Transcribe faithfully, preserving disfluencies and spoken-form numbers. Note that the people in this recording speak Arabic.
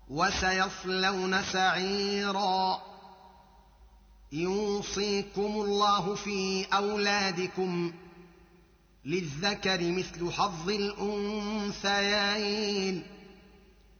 وسيصلون سعيرا. يوصيكم الله في أولادكم للذكر مثل حظ الأنثيين،